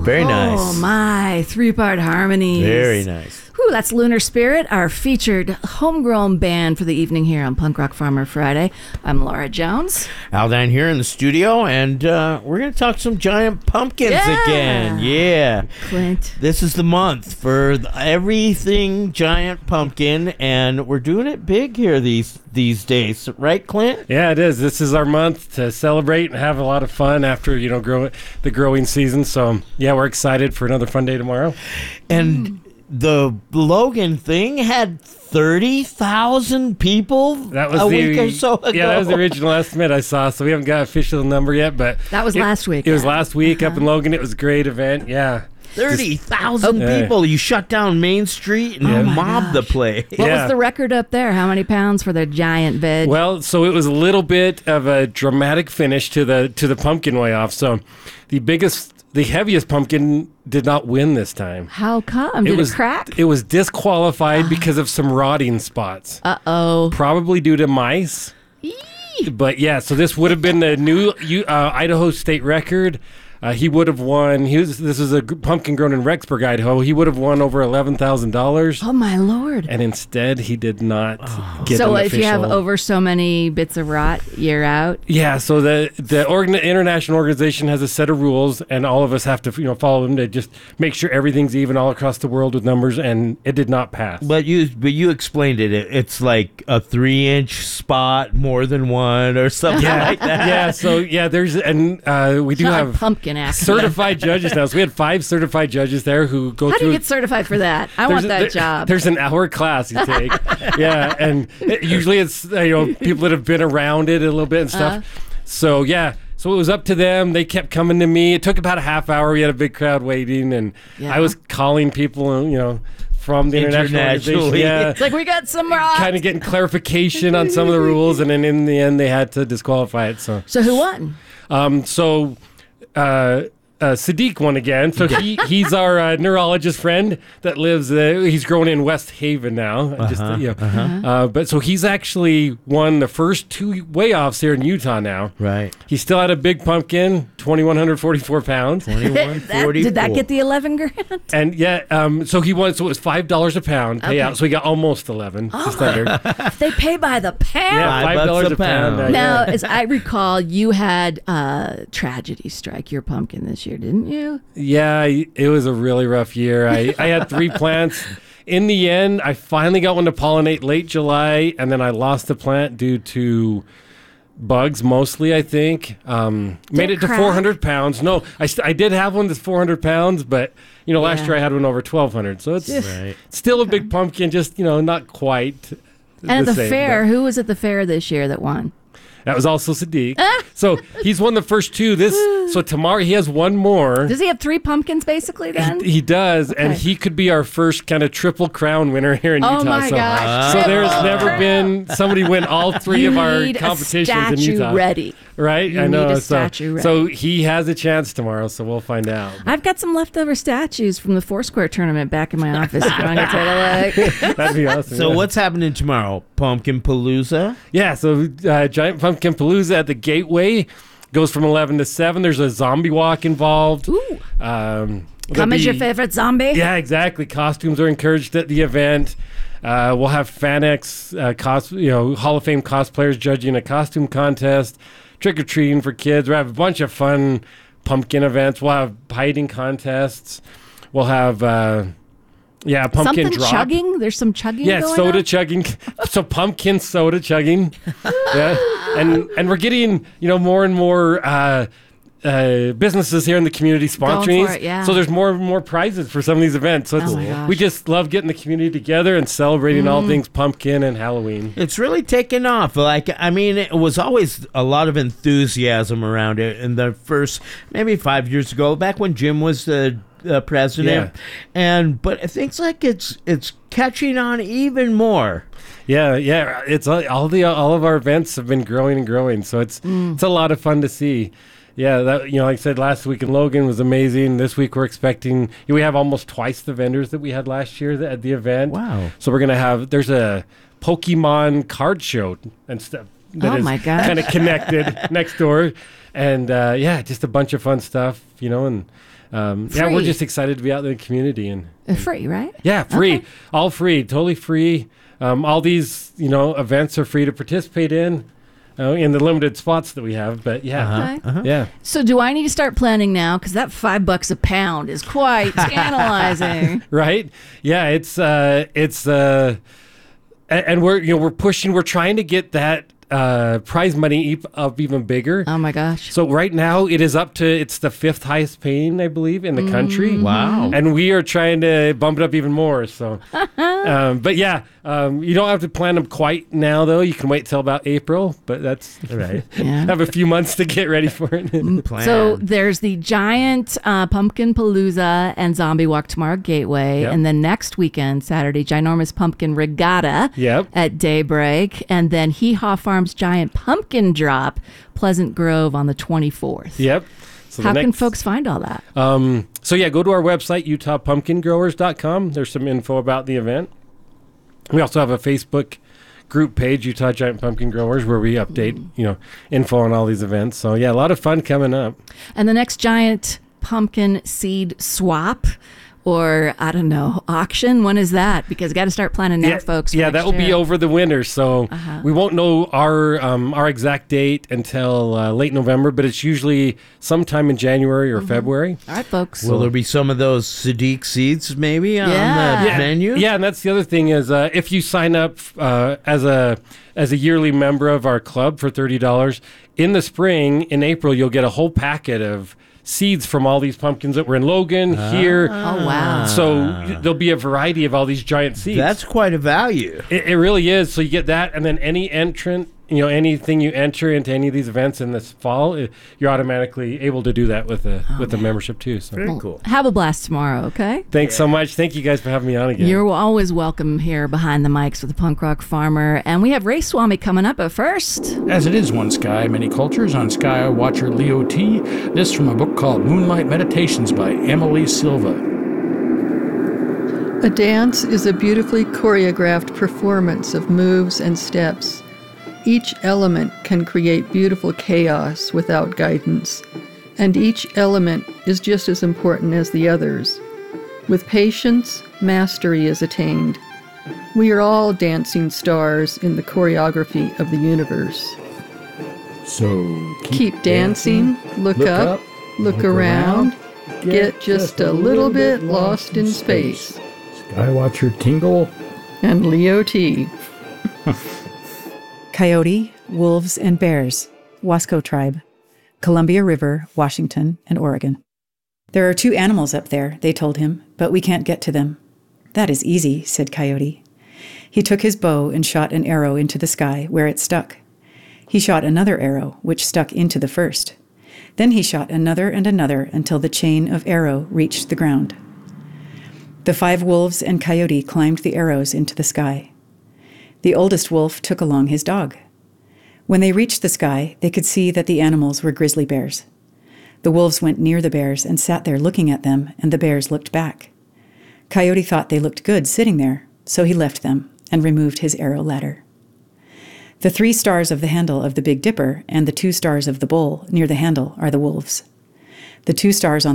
Very nice. Oh, my. 3-part harmonies. Very nice. Whew, that's Lunar Spirit, our featured homegrown band for the evening here on Punk Rock Farmer Friday. I'm Laura Jones. Aldine here in the studio, and we're going to talk some giant pumpkins again. Yeah. Clint. This is the month for everything giant pumpkin, and we're doing it big here these days. Right, Clint? Yeah, it is. This is our month to celebrate and have a lot of fun after, the growing season. So, yeah, we're excited for another fun day tomorrow. And the Logan thing had 30,000 people That was week or so ago. Yeah, that was the original estimate I saw. So we haven't got an official number yet, but That was last week. It was last week up in Logan. It was a great event. Yeah. 30,000 people. You shut down Main Street and mobbed the place. What was the record up there? How many pounds for the giant veg? Well, so it was a little bit of a dramatic finish to the pumpkin weigh-off. So the heaviest pumpkin did not win this time. How come? Did it crack? It was disqualified because of some rotting spots. Uh-oh. Probably due to mice. But yeah, so this would have been the new Idaho state record. He would have won. This is a pumpkin grown in Rexburg, Idaho. He would have won over $11,000. Oh my Lord! And instead, he did not get. So an if you have official- over so many bits of rot, you're out. Yeah. So the international organization has a set of rules, and all of us have to follow them to just make sure everything's even all across the world with numbers. And it did not pass. But you explained it. It's like a 3-inch spot, more than one, or something like that. Yeah. So we do have pumpkin accident. certified judges now. So we had 5 certified judges there who go How through. do you get certified for that? I want that job. There's an hour class you take. Yeah, and usually it's people that have been around it a little bit and stuff. So yeah. So it was up to them. They kept coming to me. It took about a half hour. We had a big crowd waiting, and I was calling people, from the international organization. Yeah. It's like, we got some rot. Kind of getting clarification on some of the rules, and then in the end, they had to disqualify it. So who won? Sadiq won again. So he's our neurologist friend that lives. He's grown in West Haven now. But so he's actually won the first 2 weigh-offs here in Utah now. Right. He still had a big pumpkin, 2,144 pounds. 2144. Did that get the 11 grand? And so he won. So it was $5 a pound payout. So he got almost 11. Just under. They pay by the pound. Yeah, $5 a pound. Now, as I recall, you had tragedy strike your pumpkin this year, didn't you? Yeah, it was a really rough year. I had 3 plants. In the end, I finally got one to pollinate late July, and then I lost the plant due to bugs mostly, I think. Made it to 400 pounds. No, I did have one that's 400 pounds, but last year I had one over 1,200. So it's still a big pumpkin, just not quite. And at the same, fair, who was at the fair this year that won? That was also Sadiq. So he's won the first 2. So tomorrow he has one more. Does he have 3 pumpkins basically then? He does, and he could be our first kind of triple crown winner here in Utah. Oh my gosh! So there's never been somebody win all 3 of our need competitions a in Utah. ready. Right? You I know. need a statue ready. So he has a chance tomorrow, so we'll find out. I've got some leftover statues from the Foursquare tournament back in my office. If you want to take a look. That'd be awesome. So what's happening tomorrow? Pumpkin Palooza? Yeah, so Giant Pumpkin Palooza at the Gateway goes from 11 to 7. There's a zombie walk involved. Ooh. Come as your favorite zombie? Yeah, exactly. Costumes are encouraged at the event. We'll have FanX, Hall of Fame cosplayers judging a costume contest, trick-or-treating for kids. We'll have a bunch of fun pumpkin events. We'll have hiding contests. We'll have, pumpkin Something drop. chugging? There's some chugging going on? Yeah, soda chugging. So pumpkin soda chugging. Yeah. And we're getting, more and more businesses here in the community sponsoring. For it, yeah. So there's more and more prizes for some of these events. So gosh. we just love getting the community together and celebrating all things pumpkin and Halloween. It's really taken off. It was always a lot of enthusiasm around it in the first maybe 5 years ago, back when Jim was the president. Yeah. But it seems like it's catching on even more. Yeah. It's all of our events have been growing and growing. So it's a lot of fun to see. Yeah, like I said, last week in Logan was amazing. This week we're expecting, we have almost twice the vendors that we had last year at the event. Wow. So we're going to there's a Pokemon card show and stuff that is kind of connected next door. And yeah, just a bunch of fun stuff, and yeah, we're Free. just excited to be out in the community. And Free, right? yeah, free, Okay. all free, totally free. All these, events are free to participate in the limited spots that we have. But yeah, Okay. yeah. So do I need to start planning now? Because that $5 a pound is quite tantalizing. Right? Yeah, and we're pushing. We're trying to get that prize money up even bigger. Oh my gosh. So right now it's the 5th highest paying, I believe, in the country. Wow. And we are trying to bump it up even more. So, but yeah, you don't have to plan them quite now, though. You can wait till about April, but that's all right. Yeah. Have a few months to get ready for it. Plan. So there's the giant Pumpkin Palooza and Zombie Walk tomorrow at Gateway. Yep. And then next weekend, Saturday, Ginormous Pumpkin Regatta Yep. at daybreak. And then Hee Haw Farms Giant Pumpkin Drop, Pleasant Grove on the 24th. Yep. So How can folks find all that? So yeah, go to our website, utahpumpkingrowers.com. There's some info about the event. We also have a Facebook group page, Utah Giant Pumpkin Growers, where we update, info on all these events. So yeah, a lot of fun coming up. And the next giant pumpkin seed swap or, I don't know, auction, when is that? Because got to start planning now, folks. for Yeah, next that will be year. over the winter, so we won't know our exact date until late November, but it's usually sometime in January or February. All right, folks. Will there be some of those Sadiq seeds maybe on Yeah. the menu? Yeah, and that's the other thing is if you sign up as a yearly member of our club for $30 in the spring, in April, you'll get a whole packet of seeds from all these pumpkins that were in Logan here. Oh, wow. So there'll be a variety of all these giant seeds. That's quite a value. It really is. So you get that, and then any entrant, anything you enter into any of these events in this fall, you're automatically able to do that with the membership too. So Very cool. Have a blast tomorrow, okay? thanks so much. Thank you guys for having me on again. You're always welcome here behind the mics with the Punk Rock Farmer. And we have Ray Swami coming up, but first... As it is one sky, many cultures on Sky Watcher Leo T. This from a book called Moonlight Meditations by Emily Silva. A dance is a beautifully choreographed performance of moves and steps. Each element can create beautiful chaos without guidance, and each element is just as important as the others. With patience, mastery is attained. We are all dancing stars in the choreography of the universe. So Keep dancing, look up, look around, get just a little bit lost in space. Skywatcher Tingle. And Leo T. Coyote, wolves, and bears, Wasco Tribe, Columbia River, Washington, and Oregon. There are 2 animals up there, they told him, but we can't get to them. That is easy, said Coyote. He took his bow and shot an arrow into the sky where it stuck. He shot another arrow, which stuck into the first. Then he shot another and another until the chain of arrow reached the ground. The 5 wolves and Coyote climbed the arrows into the sky. The oldest wolf took along his dog. When they reached the sky, they could see that the animals were grizzly bears. The wolves went near the bears and sat there looking at them, and the bears looked back. Coyote thought they looked good sitting there, so he left them and removed his arrow ladder. The 3 stars of the handle of the Big Dipper and the 2 stars of the bowl near the handle are the wolves. The 2 stars on